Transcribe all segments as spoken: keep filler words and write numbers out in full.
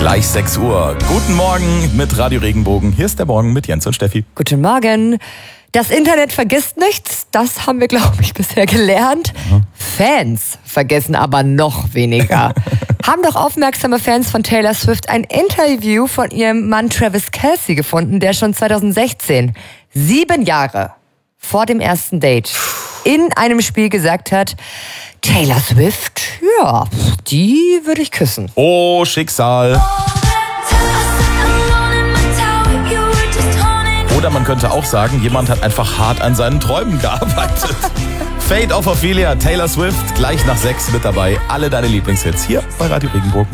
Gleich sechs Uhr. Guten Morgen mit Radio Regenbogen. Hier ist der Morgen mit Jens und Steffi. Guten Morgen. Das Internet vergisst nichts, das haben wir, glaube ich, bisher gelernt. Mhm. Fans vergessen aber noch weniger. Haben doch aufmerksame Fans von Taylor Swift ein Interview von ihrem Mann Travis Kelce gefunden, der schon zweitausendsechzehn, sieben Jahre vor dem ersten Date, in einem Spiel gesagt hat, Taylor Swift, ja, die würde ich küssen. Oh, Schicksal. Oder man könnte auch sagen, jemand hat einfach hart an seinen Träumen gearbeitet. Fate of Ophelia, Taylor Swift, gleich nach sechs mit dabei. Alle deine Lieblingshits hier bei Radio Regenbogen.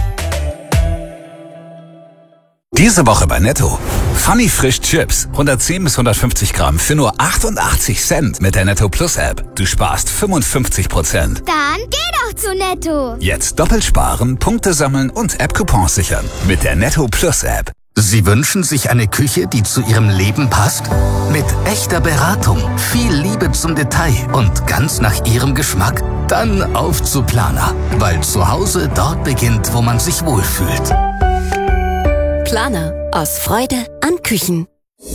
Diese Woche bei Netto. Funny Frisch Chips, hundertzehn bis hundertfünfzig Gramm für nur achtundachtzig Cent mit der Netto Plus App. Du sparst fünfundfünfzig Prozent. Dann geh doch zu Netto. Jetzt doppelt sparen, Punkte sammeln und App-Coupons sichern mit der Netto Plus App. Sie wünschen sich eine Küche, die zu Ihrem Leben passt? Mit echter Beratung, viel Liebe zum Detail und ganz nach Ihrem Geschmack? Dann auf zu Planer, weil zu Hause dort beginnt, wo man sich wohlfühlt. Planer, aus Freude an Küchen.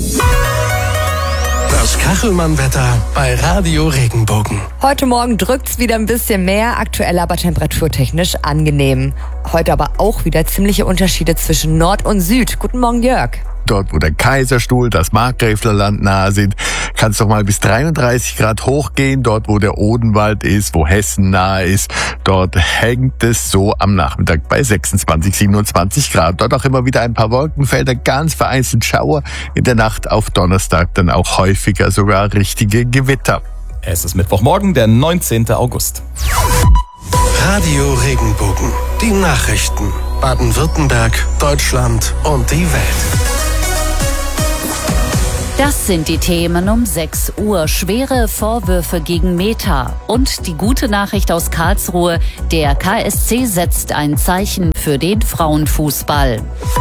Das Kachelmann-Wetter bei Radio Regenbogen. Heute Morgen drückt's wieder ein bisschen mehr, aktuell aber temperaturtechnisch angenehm. Heute aber auch wieder ziemliche Unterschiede zwischen Nord und Süd. Guten Morgen, Jörg. Dort, wo der Kaiserstuhl, das Markgräflerland nahe sind, kann es doch mal bis dreiunddreißig Grad hochgehen. Dort, wo der Odenwald ist, wo Hessen nahe ist, dort hängt es so am Nachmittag bei sechsundzwanzig, siebenundzwanzig Grad. Dort auch immer wieder ein paar Wolkenfelder, ganz vereinzelt Schauer. In der Nacht auf Donnerstag dann auch häufiger sogar richtige Gewitter. Es ist Mittwochmorgen, der neunzehnten August. Radio Regenbogen. Die Nachrichten. Baden-Württemberg, Deutschland und die Welt. Das sind die Themen um sechs Uhr. Schwere Vorwürfe gegen Meta. Und die gute Nachricht aus Karlsruhe. Der K S C setzt ein Zeichen für den Frauenfußball.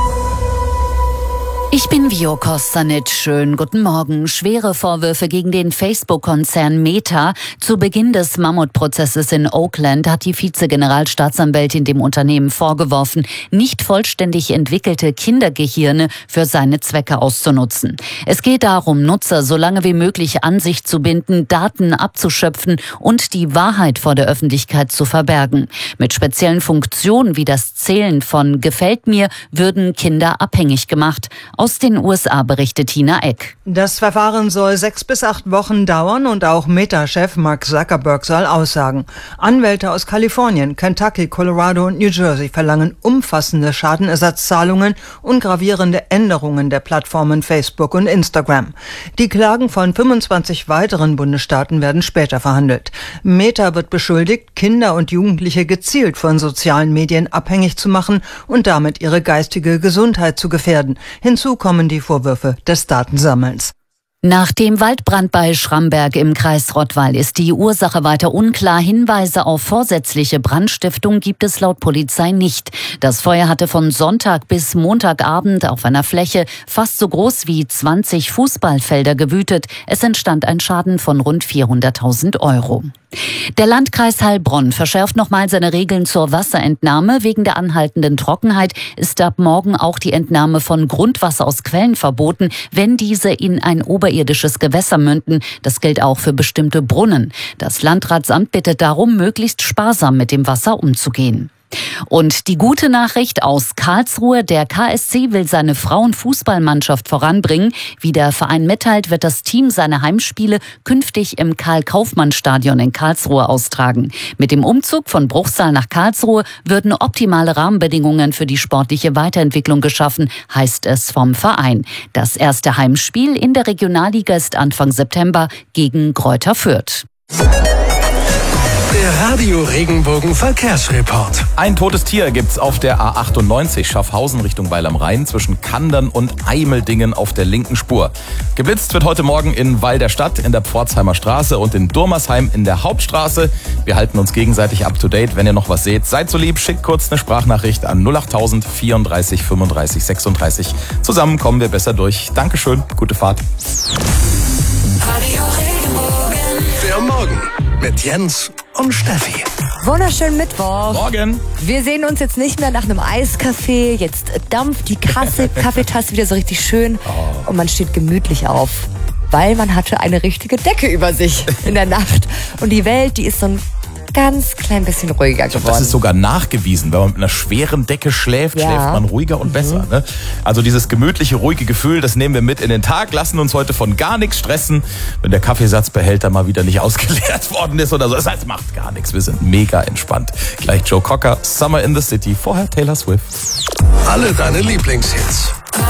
Ich bin Vio Kostanic. Schönen guten Morgen. Schwere Vorwürfe gegen den Facebook-Konzern Meta. Zu Beginn des Mammutprozesses in Oakland hat die Vize-Generalstaatsanwältin dem Unternehmen vorgeworfen, nicht vollständig entwickelte Kindergehirne für seine Zwecke auszunutzen. Es geht darum, Nutzer so lange wie möglich an sich zu binden, Daten abzuschöpfen und die Wahrheit vor der Öffentlichkeit zu verbergen. Mit speziellen Funktionen wie das Zählen von Gefällt mir würden Kinder abhängig gemacht. Aus den U S A berichtet Tina Eck. Das Verfahren soll sechs bis acht Wochen dauern und auch Meta-Chef Mark Zuckerberg soll aussagen. Anwälte aus Kalifornien, Kentucky, Colorado und New Jersey verlangen umfassende Schadenersatzzahlungen und gravierende Änderungen der Plattformen Facebook und Instagram. Die Klagen von fünfundzwanzig weiteren Bundesstaaten werden später verhandelt. Meta wird beschuldigt, Kinder und Jugendliche gezielt von sozialen Medien abhängig zu machen und damit ihre geistige Gesundheit zu gefährden. Hinzu kommen die Vorwürfe des Datensammelns. Nach dem Waldbrand bei Schramberg im Kreis Rottweil ist die Ursache weiter unklar. Hinweise auf vorsätzliche Brandstiftung gibt es laut Polizei nicht. Das Feuer hatte von Sonntag bis Montagabend auf einer Fläche fast so groß wie zwanzig Fußballfelder gewütet. Es entstand ein Schaden von rund vierhunderttausend Euro. Der Landkreis Heilbronn verschärft nochmal seine Regeln zur Wasserentnahme. Wegen der anhaltenden Trockenheit ist ab morgen auch die Entnahme von Grundwasser aus Quellen verboten, wenn diese in ein oberirdisches Gewässer münden. Das gilt auch für bestimmte Brunnen. Das Landratsamt bittet darum, möglichst sparsam mit dem Wasser umzugehen. Und die gute Nachricht aus Karlsruhe, der K S C will seine Frauenfußballmannschaft voranbringen. Wie der Verein mitteilt, wird das Team seine Heimspiele künftig im Karl-Kaufmann-Stadion in Karlsruhe austragen. Mit dem Umzug von Bruchsal nach Karlsruhe würden optimale Rahmenbedingungen für die sportliche Weiterentwicklung geschaffen, heißt es vom Verein. Das erste Heimspiel in der Regionalliga ist Anfang September gegen Greuther Fürth. Der Radio Regenbogen Verkehrsreport. Ein totes Tier gibt's auf der A achtundneunzig Schaffhausen Richtung Weil am Rhein zwischen Kandern und Eimeldingen auf der linken Spur. Geblitzt wird heute Morgen in Weil der Stadt, in der Pforzheimer Straße und in Durmersheim in der Hauptstraße. Wir halten uns gegenseitig up to date. Wenn ihr noch was seht, seid so lieb, schickt kurz eine Sprachnachricht an null acht null null vierunddreißig fünfunddreißig sechsunddreißig. Zusammen kommen wir besser durch. Dankeschön, gute Fahrt. Der Morgen mit Jens und Steffi. Wunderschönen Mittwoch. Morgen. Wir sehen uns jetzt nicht mehr nach einem Eiscafé. Jetzt dampft die Kasse, Kaffeetasse wieder so richtig schön Oh. und man steht gemütlich auf, weil man hatte eine richtige Decke über sich in der Nacht. Und die Welt, die ist so ein ganz klein bisschen ruhiger geworden. Das ist sogar nachgewiesen. Wenn man mit einer schweren Decke schläft, Ja. schläft man ruhiger und besser. Ne? Also dieses gemütliche, ruhige Gefühl, das nehmen wir mit in den Tag, lassen uns heute von gar nichts stressen, wenn der Kaffeesatzbehälter mal wieder nicht ausgeleert worden ist oder so. Das heißt, macht gar nichts. Wir sind mega entspannt. Gleich Joe Cocker, Summer in the City. Vorher Taylor Swift. Alle deine Lieblingshits.